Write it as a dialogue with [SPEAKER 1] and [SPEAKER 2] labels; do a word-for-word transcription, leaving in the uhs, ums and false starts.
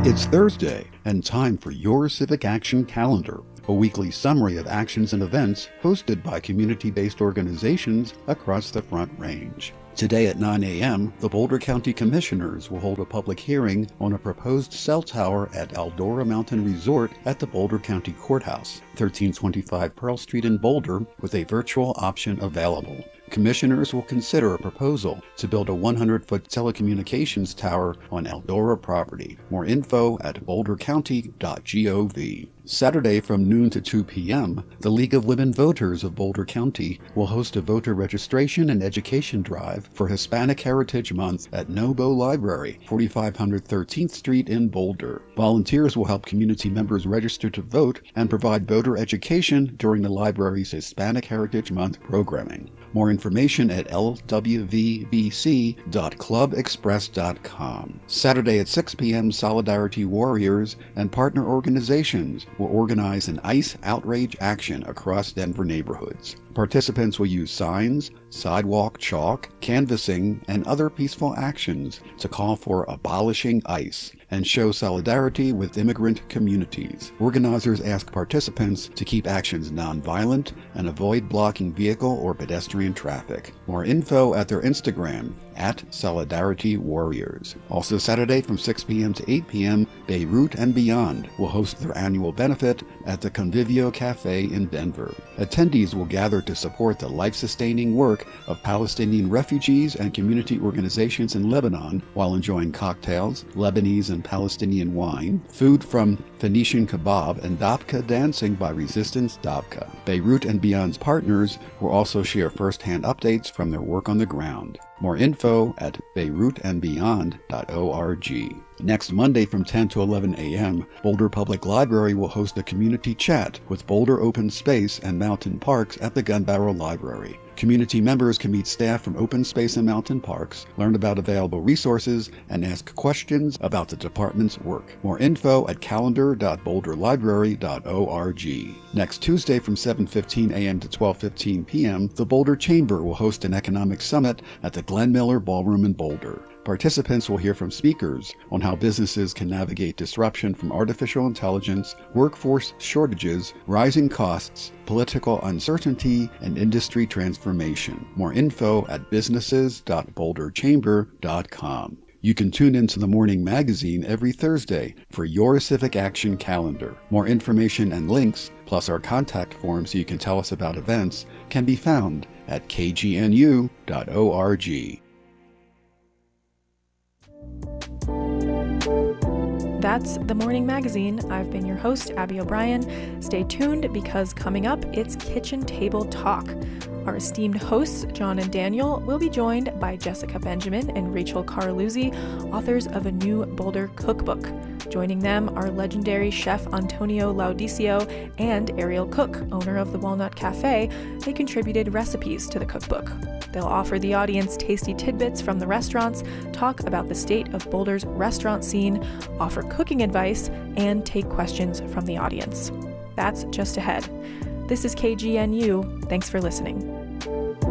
[SPEAKER 1] It's Thursday, and time for Your Civic Action Calendar, a weekly summary of actions and events hosted by community-based organizations across the Front Range. Today at nine a.m., the Boulder County Commissioners will hold a public hearing on a proposed cell tower at Eldora Mountain Resort at the Boulder County Courthouse, thirteen twenty-five Pearl Street in Boulder, with a virtual option available. Commissioners will consider a proposal to build a one hundred foot telecommunications tower on Eldora property. More info at boulder county dot gov. Saturday from noon to two p.m., the League of Women Voters of Boulder County will host a voter registration and education drive for Hispanic Heritage Month at Nobo Library, forty-five hundred thirteenth Street in Boulder. Volunteers will help community members register to vote and provide voter education during the library's Hispanic Heritage Month programming. More information at l w v b c dot club express dot com. Saturday at six p.m., Solidarity Warriors and partner organizations will organize an ICE outrage action across Denver neighborhoods. Participants will use signs, sidewalk chalk, canvassing, and other peaceful actions to call for abolishing ICE and show solidarity with immigrant communities. Organizers ask participants to keep actions nonviolent and avoid blocking vehicle or pedestrian traffic. More info at their Instagram, at Solidarity Warriors. Also Saturday from six p.m. to eight p.m., Beirut and Beyond will host their annual benefit at the Convivio Cafe in Denver. Attendees will gather to support the life-sustaining work of Palestinian refugees and community organizations in Lebanon while enjoying cocktails, Lebanese and Palestinian wine, food from Phoenician Kebab, and Dabka dancing by Resistance Dabka. Beirut and Beyond's partners will also share first-hand updates from their work on the ground. More info at beirut and beyond dot org. Next Monday from ten to eleven a.m., Boulder Public Library will host a community chat with Boulder Open Space and Mountain Parks at the Gun Barrel Library. Community members can meet staff from Open Space and Mountain Parks, learn about available resources, and ask questions about the department's work. More info at calendar dot boulder library dot org. Next Tuesday from seven fifteen a.m. to twelve fifteen p.m., the Boulder Chamber will host an economic summit at the Glenn Miller Ballroom in Boulder. Participants will hear from speakers on how businesses can navigate disruption from artificial intelligence, workforce shortages, rising costs, political uncertainty, and industry transformation. More info at businesses dot boulder chamber dot com. You can tune into the Morning Magazine every Thursday for Your Civic Action Calendar. More information and links, plus our contact form so you can tell us about events, can be found at k g n u dot org.
[SPEAKER 2] That's The Morning Magazine. I've been your host, Abby O'Brien. Stay tuned because coming up, it's Kitchen Table Talk. Our esteemed hosts, John and Daniel, will be joined by Jessica Benjamin and Rachel Carluzzi, authors of a new Boulder cookbook. Joining them are legendary chef Antonio Laudicio and Ariel Cook, owner of the Walnut Cafe. They contributed recipes to the cookbook. They'll offer the audience tasty tidbits from the restaurants, talk about the state of Boulder's restaurant scene, offer cooking advice, and take questions from the audience. That's just ahead. This is K G N U. Thanks for listening.